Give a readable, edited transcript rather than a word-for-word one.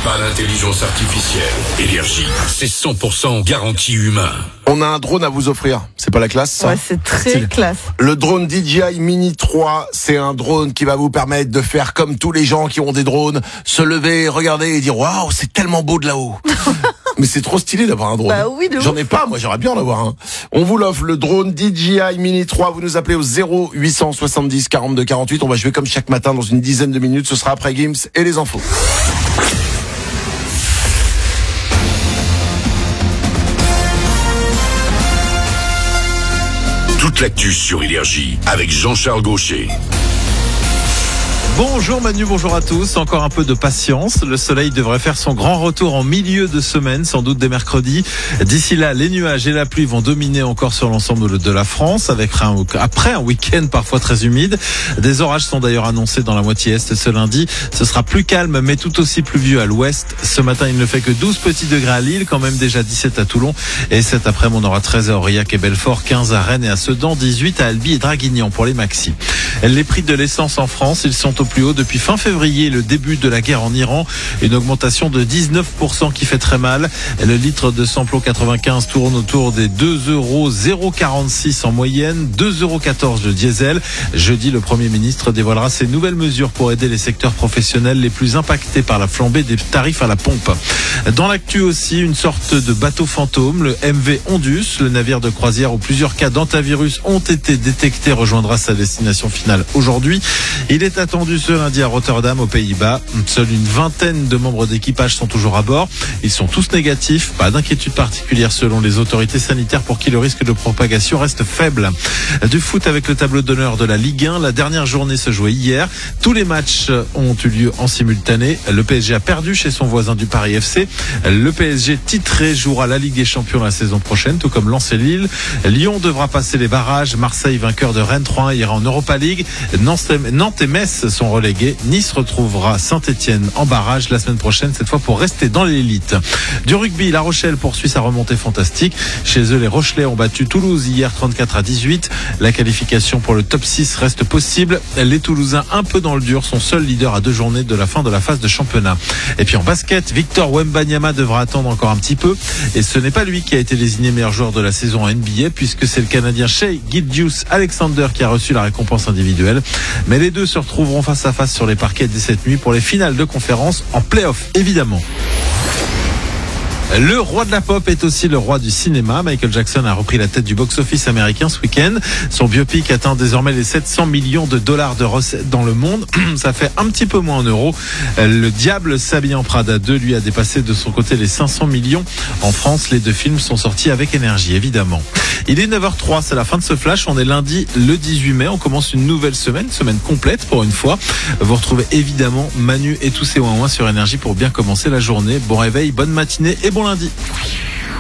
pas l'intelligence artificielle. Énergie, c'est 100% garantie humain. On a un drone à vous offrir. C'est pas la classe, ça? Ouais, c'est très classe. Le drone DJI Mini 3, c'est un drone qui va vous permettre de faire comme tous les gens qui ont des drones, se lever, regarder et dire waouh, c'est tellement beau de là-haut. Mais c'est trop stylé d'avoir un drone. Bah oui, de J'en ouf. ai pas, moi j'aimerais bien en avoir un. On vous l'offre, le drone DJI Mini 3. Vous nous appelez au 0870 42 48. On va jouer comme chaque matin dans une dizaine de minutes. Ce sera après Gims et les infos. Toute l'actu sur Énergie avec Jean-Charles Gaucher. Bonjour Manu, bonjour à tous. Encore un peu de patience. Le soleil devrait faire son grand retour en milieu de semaine, sans doute dès mercredi. D'ici là, les nuages et la pluie vont dominer encore sur l'ensemble de la France, après un week-end parfois très humide. Des orages sont d'ailleurs annoncés dans la moitié est ce lundi. Ce sera plus calme, mais tout aussi pluvieux à l'ouest. Ce matin, il ne fait que 12 petits degrés à Lille, quand même déjà 17 à Toulon. Et cet après-midi, on aura 13 à Aurillac et Belfort, 15 à Rennes et à Sedan, 18 à Albi et Draguignan pour les maxis. Les prix de l'essence en France, ils sont au plus haut depuis fin février, le début de la guerre en Iran. Une augmentation de 19% qui fait très mal. Le litre de samplon 95 tourne autour des 2,046 € en moyenne, 2,14 € le diesel. Jeudi, le Premier ministre dévoilera ses nouvelles mesures pour aider les secteurs professionnels les plus impactés par la flambée des tarifs à la pompe. Dans l'actu aussi, une sorte de bateau fantôme, le MV Ondus, le navire de croisière où plusieurs cas d'antivirus ont été détectés, rejoindra sa destination finale aujourd'hui. Il est attendu ce lundi à Rotterdam, aux Pays-Bas. Seule une vingtaine de membres d'équipage sont toujours à bord. Ils sont tous négatifs. Pas d'inquiétude particulière selon les autorités sanitaires pour qui le risque de propagation reste faible. Du foot avec le tableau d'honneur de la Ligue 1. La dernière journée se jouait hier. Tous les matchs ont eu lieu en simultané. Le PSG a perdu chez son voisin du Paris FC. Le PSG titré jouera la Ligue des Champions la saison prochaine, tout comme Lens et Lille. Lyon devra passer les barrages. Marseille, vainqueur de Rennes 3-1, ira en Europa League. Nantes et Metz sont relégués. Nice retrouvera Saint-Etienne en barrage la semaine prochaine, cette fois pour rester dans l'élite. Du rugby, La Rochelle poursuit sa remontée fantastique. Chez eux, les Rochelais ont battu Toulouse hier 34-18. La qualification pour le top 6 reste possible. Les Toulousains, un peu dans le dur, sont seuls leaders à 2 journées de la fin de la phase de championnat. Et puis en basket, Victor Wembanyama devra attendre encore un petit peu. Et ce n'est pas lui qui a été désigné meilleur joueur de la saison en NBA, puisque c'est le Canadien Shai Gilgeous-Alexander qui a reçu la récompense individuelle. Mais les deux se retrouveront face à face sur les parquets dès cette nuit pour les finales de conférence en play-off, évidemment. Le roi de la pop est aussi le roi du cinéma. Michael Jackson a repris la tête du box-office américain ce week-end. Son biopic atteint désormais les 700 millions de dollars de recettes dans le monde. Ça fait un petit peu moins en euros. Le Diable s'habille en Prada 2 lui a dépassé de son côté les 500 millions. En France, les deux films sont sortis avec énergie, évidemment. Il est 9h03, c'est la fin de ce flash. On est lundi le 18 mai. On commence une nouvelle semaine complète pour une fois. Vous retrouvez évidemment Manu et tous ses ouin-ouin sur énergie pour bien commencer la journée. Bon réveil, bonne matinée et bon lundi.